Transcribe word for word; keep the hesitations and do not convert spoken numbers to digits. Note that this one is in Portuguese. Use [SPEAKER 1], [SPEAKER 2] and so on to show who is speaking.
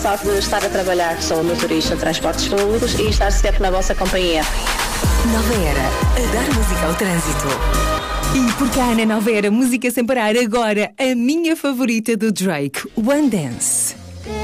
[SPEAKER 1] facto de estar a trabalhar, sou motorista de transportes públicos e estar sempre na vossa companhia.
[SPEAKER 2] Nova Era, a dar música ao trânsito.
[SPEAKER 3] E por cá na Nova Era, música sem parar, agora a minha favorita do Drake, One Dance.